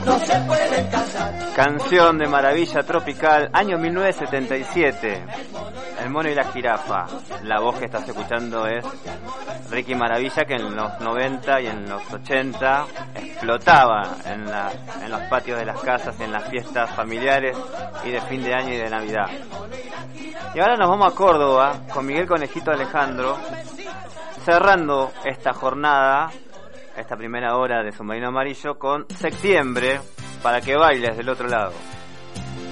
no se pueden casar. Canción de Maravilla Tropical, año 1977. El mono y la jirafa. La voz que estás escuchando es Ricky Maravilla, que en los 90 y en los 80 explotaba en los patios de las casas, en las fiestas familiares y de fin de año y de Navidad. Y ahora nos vamos a Córdoba con Miguel Conejito Alejandro, cerrando esta jornada, esta primera hora de Submarino Amarillo, con Septiembre, para que bailes del otro lado.